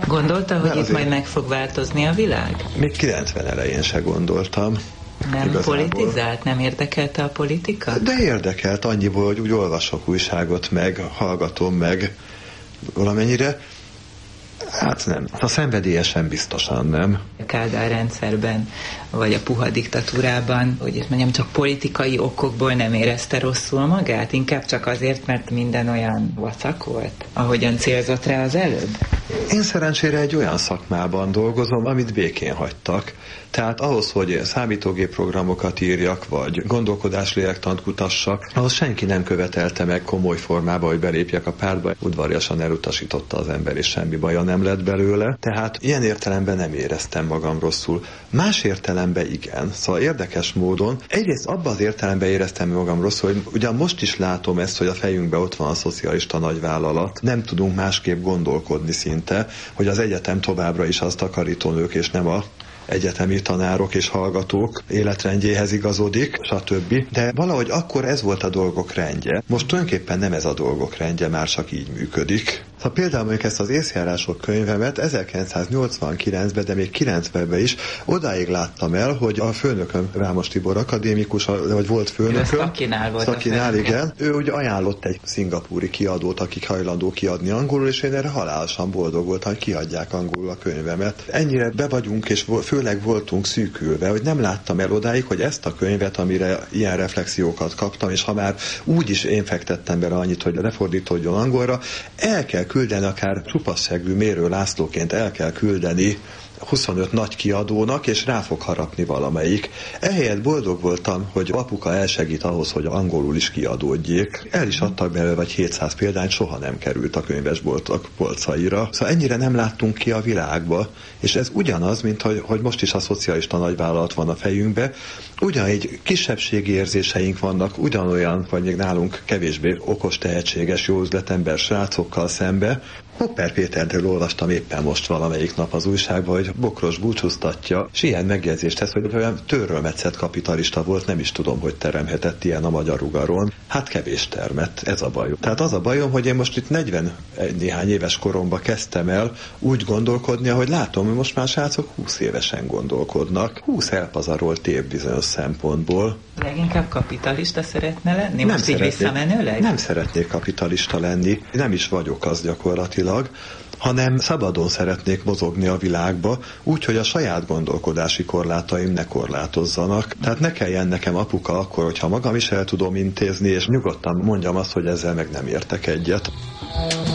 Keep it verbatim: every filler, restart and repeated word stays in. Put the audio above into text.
Gondolta, hogy Mert itt azért majd meg fog változni a világ? Még kilencven elején se gondoltam. Nem Igazából. politizált? Nem érdekelte a politika? De érdekelt annyiból, hogy úgy olvasok újságot meg, hallgatom meg valamennyire. Hát nem. A szenvedélyesen biztosan nem. A Kádár rendszerben, vagy a puha diktatúrában, hogy ezt mondjam, csak politikai okokból nem érezte rosszul magát? Inkább csak azért, mert minden olyan vacak volt, ahogyan célzott rá az előbb? Én szerencsére egy olyan szakmában dolgozom, amit békén hagytak. Tehát ahhoz, hogy számítógép programokat írjak, vagy gondolkodás lélektant kutassak, ahhoz senki nem követelte meg komoly formába, hogy belépjek a pártba. Udvariasan elutasította az ember, és semmi baja nem lett belőle. Tehát ilyen értelemben nem éreztem magam rosszul. Más értelemben igen. Szóval érdekes módon. Egyrészt abban az értelemben éreztem magam rosszul, hogy ugyan most is látom ezt, hogy a fejünkben ott van a szocialista nagyvállalat. Nem tudunk másképp gondolkodni szinte, hogy az egyetem továbbra is az takarítónők, és nem a egyetemi tanárok és hallgatók életrendjéhez igazodik, stb. De valahogy akkor ez volt a dolgok rendje. Most tulajdonképpen nem ez a dolgok rendje, már csak így működik. Ha például mondjuk ezt az észjárások könyvemet ezerkilencszáznyolcvankilencben, de még kilencvenben is odáig láttam el, hogy a főnököm, Rámos Tibor akadémikus, vagy volt főnököm, Szakinál volt Szakinál, igen, ő ugye ajánlott egy szingapúri kiadót, akik hajlandó kiadni angolul, és én erre halálosan boldog voltam, hogy kiadják angolul a könyvemet. Ennyire be vagyunk, és főleg voltunk szűkülve, hogy nem láttam el odáig, hogy ezt a könyvet, amire ilyen reflexiókat kaptam, és ha már úgy is én fektettem bele annyit, hogy lefordítódjon angolra, el kell küldeni, akár csupasszegű Mérő Lászlóként el kell küldeni huszonöt nagy kiadónak, és rá fog harapni valamelyik. Ehelyett boldog voltam, hogy apuka elsegít ahhoz, hogy angolul is kiadódjék. El is adtak belőle vagy hétszáz példányt, soha nem került a könyvesboltok polcaira. Szóval ennyire nem láttunk ki a világba, és ez ugyanaz, mint hogy, hogy most is a szocialista nagyvállalat van a fejünkbe, ugyanígy kisebbségi érzéseink vannak, ugyanolyan, vagy még nálunk kevésbé okos, tehetséges, jó üzletember srácokkal szembe. Hopper Péterről olvastam éppen most valamelyik nap az újságban, hogy Bokros búcsúztatja, és ilyen megjegyzést tesz, hogy olyan törről metszett kapitalista volt, nem is tudom, hogy teremhetett ilyen a magyar ugaron. Hát kevés termett, ez a bajom. Tehát az a bajom, hogy én most itt negyven néhány éves koromban kezdtem el úgy gondolkodni, ahogy látom, hogy most már srácok húsz évesen gondolkodnak. húsz elpazarolt év bizonyos szempontból. Leginkább kapitalista szeretne lenni? Nem most így visszamenőleg? Nem szeretnék kapitalista lenni, nem is vagyok az gyakorlatilag, hanem szabadon szeretnék mozogni a világba, úgy, hogy a saját gondolkodási korlátaim ne korlátozzanak. Tehát ne kelljen nekem apuka akkor, hogyha magam is el tudom intézni, és nyugodtan mondjam azt, hogy ezzel meg nem értek egyet.